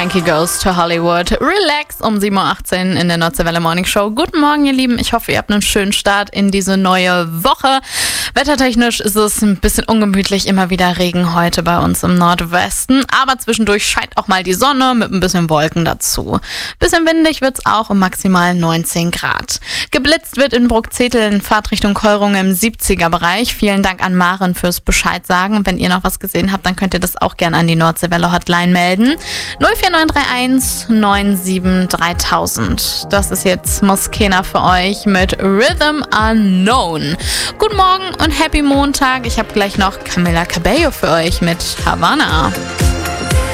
Yankee Goes to Hollywood. Relax um 7.18 Uhr in der Nordseewelle Morning Show. Guten Morgen, ihr Lieben. Ich hoffe, ihr habt einen schönen Start in diese neue Woche. Wettertechnisch ist es ein bisschen ungemütlich. Immer wieder Regen heute bei uns im Nordwesten. Aber zwischendurch scheint auch mal die Sonne mit ein bisschen Wolken dazu. Bisschen windig wird es auch um maximal 19 Grad. Geblitzt wird in Bruckzettel, Fahrtrichtung Keurung im 70er-Bereich. Vielen Dank an Maren fürs Bescheid sagen. Und wenn ihr noch was gesehen habt, dann könnt ihr das auch gerne an die Nordseewelle Hotline melden. 04931 97 3000. Das ist jetzt Moskena für euch mit Rhythm Unknown. Guten Morgen und Happy Montag. Ich habe gleich noch Camila Cabello für euch mit Havana.